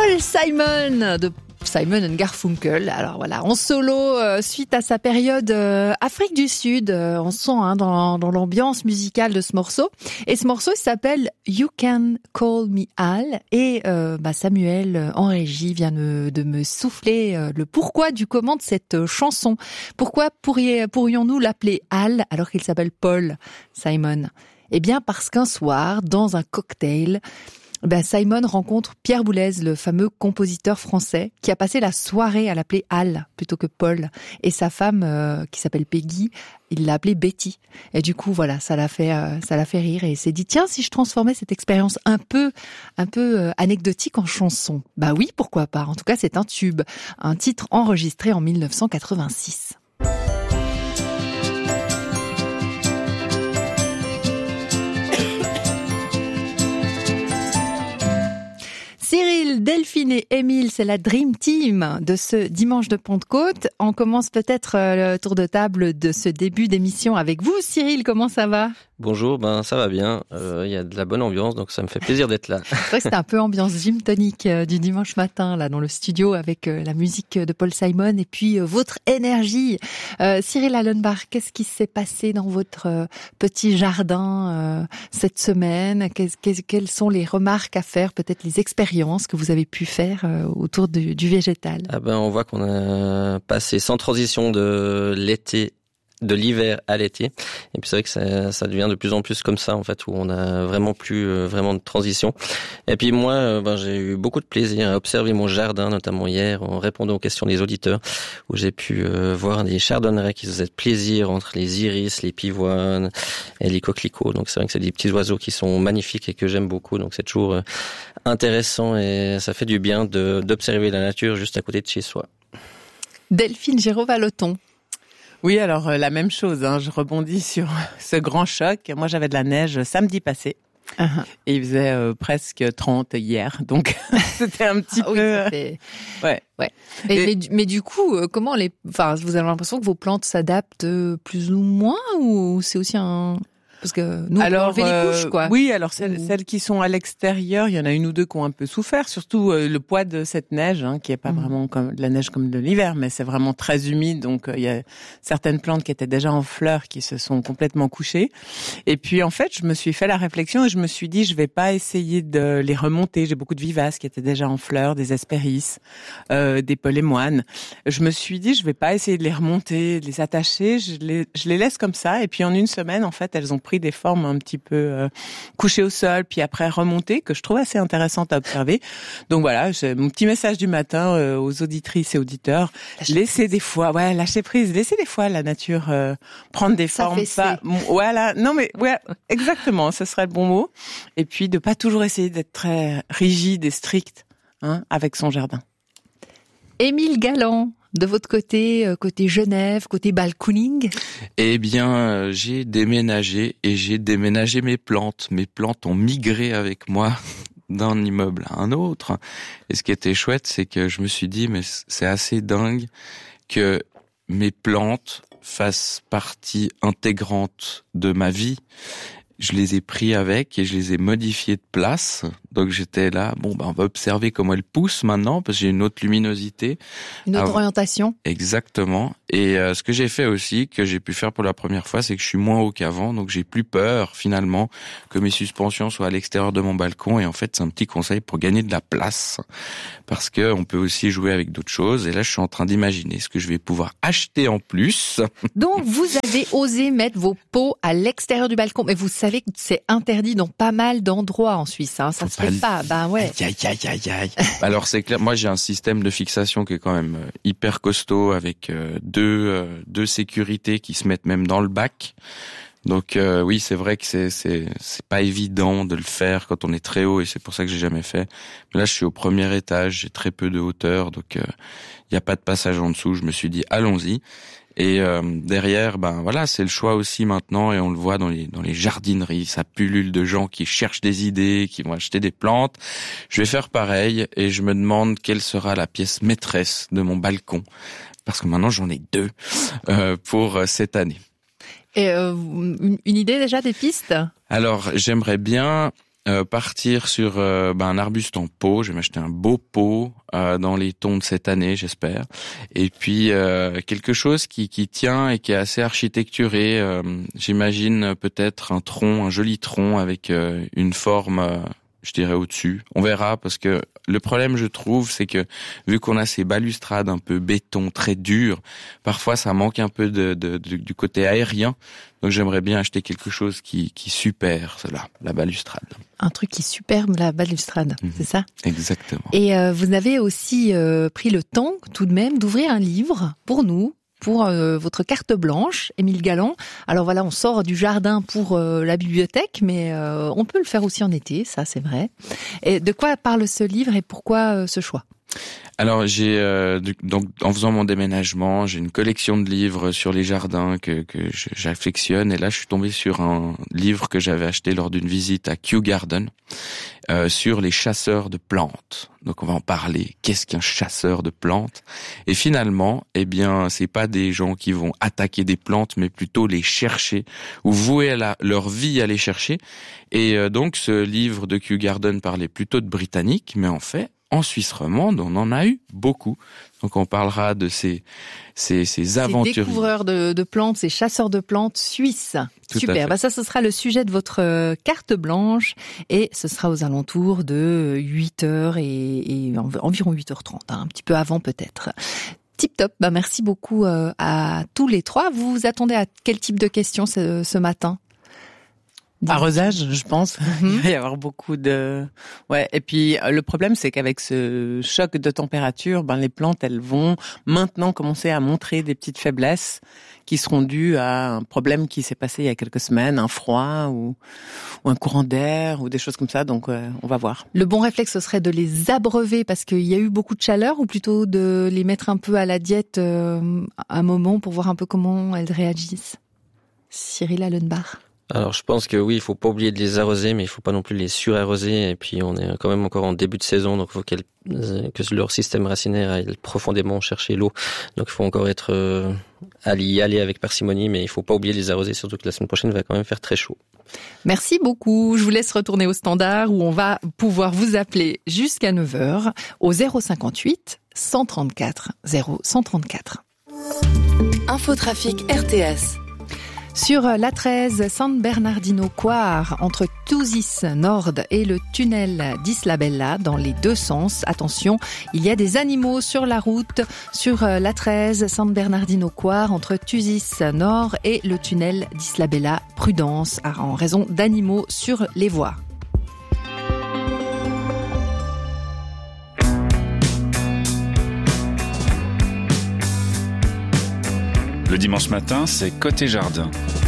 Paul Simon de Simon & Garfunkel. Alors voilà, en solo, suite à sa période Afrique du Sud, on sent dans l'ambiance musicale de ce morceau. Et ce morceau, il s'appelle You Can Call Me Al. Et Samuel, en régie, vient de me souffler le pourquoi du comment de cette chanson. Pourquoi pourrions-nous l'appeler Al alors qu'il s'appelle Paul Simon? Eh bien parce qu'un soir, dans un cocktail, Simon rencontre Pierre Boulez, le fameux compositeur français, qui a passé la soirée à l'appeler Al plutôt que Paul. Et sa femme, qui s'appelle Peggy, il l'a appelée Betty. Et du coup, voilà, ça l'a fait rire. Et il s'est dit, tiens, si je transformais cette expérience un peu anecdotique en chanson. Bah oui, pourquoi pas. En tout cas, c'est un tube. Un titre enregistré en 1986. Cyril, Delphine et Émile, c'est la Dream Team de ce dimanche de Pentecôte. On commence peut-être le tour de table de ce début d'émission avec vous. Cyril, comment ça va ? Bonjour, ça va bien. Il y a de la bonne ambiance, donc ça me fait plaisir d'être là. C'est vrai que c'était un peu ambiance gym tonic du dimanche matin, là, dans le studio, avec la musique de Paul Simon et puis votre énergie. Cyril Allenbach, qu'est-ce qui s'est passé dans votre petit jardin cette semaine ? Quelles sont les remarques à faire, peut-être les expériences que vous avez pu faire autour du végétal ? On voit qu'on a passé sans transition de l'hiver à l'été. Et puis c'est vrai que ça devient de plus en plus comme ça, en fait, où on a vraiment plus vraiment de transition. Et puis moi, j'ai eu beaucoup de plaisir à observer mon jardin, notamment hier, en répondant aux questions des auditeurs, où j'ai pu voir des chardonnerets qui se faisaient plaisir entre les iris, les pivoines et les coquelicots. Donc c'est vrai que c'est des petits oiseaux qui sont magnifiques et que j'aime beaucoup. Donc c'est toujours intéressant et ça fait du bien d'observer la nature juste à côté de chez soi. Delphine Géraud-Vallotton. Oui, alors la même chose, je rebondis sur ce grand choc. Moi, j'avais de la neige samedi passé. Uh-huh. Et il faisait presque 30 hier, donc c'était un petit peu... Ouais. Mais du coup, comment vous avez l'impression que vos plantes s'adaptent plus ou moins, ou c'est aussi un... Parce que nous, on peut enlever les couches, quoi. Oui, alors celles qui sont à l'extérieur, il y en a une ou deux qui ont un peu souffert, surtout le poids de cette neige, qui est pas vraiment comme de la neige comme de l'hiver, mais c'est vraiment très humide, donc il y a certaines plantes qui étaient déjà en fleurs qui se sont complètement couchées. Et puis en fait, je me suis fait la réflexion et je me suis dit, je vais pas essayer de les remonter. J'ai beaucoup de vivaces qui étaient déjà en fleurs, des hespéris, des polémoines. Je me suis dit, je vais pas essayer de les remonter, de les attacher, je les laisse comme ça. Et puis en une semaine, en fait, elles ont pris des formes un petit peu couchées au sol, puis après remontées, que je trouve assez intéressantes à observer. Donc voilà, j'ai mon petit message du matin aux auditrices et auditeurs. Laissez des fois la nature prendre des formes. Voilà, non mais ouais, exactement, ce serait le bon mot. Et puis de pas toujours essayer d'être très rigide et strict avec son jardin. Émile Galland. De votre côté, côté Genève, côté balconing ? Eh bien, j'ai déménagé mes plantes. Mes plantes ont migré avec moi d'un immeuble à un autre. Et ce qui était chouette, c'est que je me suis dit, mais c'est assez dingue que mes plantes fassent partie intégrante de ma vie. Je les ai pris avec et je les ai modifiés de place. Donc j'étais là, on va observer comment elles poussent maintenant parce que j'ai une autre luminosité. Une autre orientation. Exactement. Et ce que j'ai fait aussi, que j'ai pu faire pour la première fois, c'est que je suis moins haut qu'avant. Donc j'ai plus peur finalement que mes suspensions soient à l'extérieur de mon balcon. Et en fait, c'est un petit conseil pour gagner de la place. Parce que on peut aussi jouer avec d'autres choses. Et là, je suis en train d'imaginer ce que je vais pouvoir acheter en plus. Donc vous avez osé mettre vos pots à l'extérieur du balcon. Mais vous savez que c'est interdit dans pas mal d'endroits en Suisse. Ça se fait pas. Ouais. Aïe. Alors c'est clair. Moi, j'ai un système de fixation qui est quand même hyper costaud avec deux sécurités qui se mettent même dans le bac. Donc oui, c'est vrai que c'est pas évident de le faire quand on est très haut et c'est pour ça que j'ai jamais fait. Mais là, je suis au premier étage, j'ai très peu de hauteur, donc il y a pas de passage en dessous. Je me suis dit allons-y. Et derrière, voilà, c'est le choix aussi maintenant et on le voit dans les jardineries, ça pullule de gens qui cherchent des idées, qui vont acheter des plantes. Je vais faire pareil et je me demande quelle sera la pièce maîtresse de mon balcon parce que maintenant j'en ai 2 pour cette année. Et une idée déjà des pistes ? Alors, j'aimerais bien partir sur un arbuste en pot. Je vais m'acheter un beau pot dans les tons de cette année, j'espère. Et puis quelque chose qui tient et qui est assez architecturé. J'imagine peut-être un joli tronc avec une forme, je dirais au-dessus. On verra, parce que le problème, je trouve, c'est que vu qu'on a ces balustrades un peu béton, très dures, parfois ça manque un peu du côté aérien. Donc j'aimerais bien acheter quelque chose qui supère cela, la balustrade. Un truc qui superbe la balustrade, c'est ça ? Exactement. Et vous avez aussi pris le temps, tout de même, d'ouvrir un livre pour nous, pour votre carte blanche, Émile Galland. Alors voilà, on sort du jardin pour la bibliothèque, mais on peut le faire aussi en été, ça c'est vrai. Et de quoi parle ce livre et pourquoi ce choix ? Alors donc en faisant mon déménagement, j'ai une collection de livres sur les jardins que j'affectionne, et là je suis tombé sur un livre que j'avais acheté lors d'une visite à Kew Garden sur les chasseurs de plantes. Donc on va en parler. Qu'est-ce qu'un chasseur de plantes ? Et finalement, c'est pas des gens qui vont attaquer des plantes, mais plutôt les chercher ou vouer leur vie à les chercher. Et donc ce livre de Kew Garden parlait plutôt de Britanniques, mais en fait, en Suisse romande, on en a eu beaucoup. Donc on parlera de ces aventuriers. Ces découvreurs de plantes, ces chasseurs de plantes suisses. Tout Super. Ça, ce sera le sujet de votre carte blanche, et ce sera aux alentours de 8h et environ 8h30, un petit peu avant peut-être. Tip top. Merci beaucoup à tous les trois. Vous vous attendez à quel type de questions ce matin ? Arrosage, je pense. Il va y avoir beaucoup de... Ouais. Et puis, le problème, c'est qu'avec ce choc de température, les plantes, elles vont maintenant commencer à montrer des petites faiblesses qui seront dues à un problème qui s'est passé il y a quelques semaines, un froid ou un courant d'air ou des choses comme ça. Donc, on va voir. Le bon réflexe, ce serait de les abreuver parce qu'il y a eu beaucoup de chaleur, ou plutôt de les mettre un peu à la diète un moment pour voir un peu comment elles réagissent. Cyril Allenbach. Alors je pense que oui, il faut pas oublier de les arroser, mais il faut pas non plus les surarroser. Et puis on est quand même encore en début de saison, donc il faut que leur système racinaire aille profondément chercher l'eau. Donc il faut encore y aller avec parcimonie, mais il faut pas oublier de les arroser, surtout que la semaine prochaine va quand même faire très chaud. Merci beaucoup. Je vous laisse retourner au standard où on va pouvoir vous appeler jusqu'à 9h au 058 134 0134. Infotrafic RTS. Sur l'A13 San Bernardino-Coire, entre Touzis Nord et le tunnel d'Isla-Bella, dans les deux sens. Attention, il y a des animaux sur la route. Sur l'A13 San Bernardino-Coire, entre Touzis Nord et le tunnel d'Isla-Bella. Prudence en raison d'animaux sur les voies. Le dimanche matin, c'est Côté Jardin.